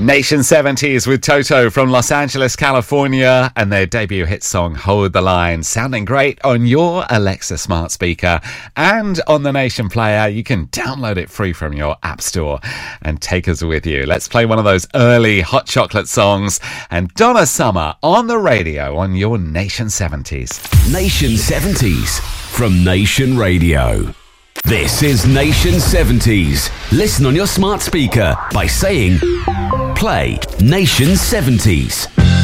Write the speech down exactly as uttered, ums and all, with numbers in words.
Nation seventies with Toto from Los Angeles, California, and their debut hit song Hold the Line, sounding great on your Alexa smart speaker and on the Nation player. You can download it free from your app store and take us with you. Let's play one of those early hot chocolate songs and Donna Summer on the radio on your Nation seventies. Nation seventies from Nation Radio. This is Nation seventies. Listen on your smart speaker by saying, play Nation seventies.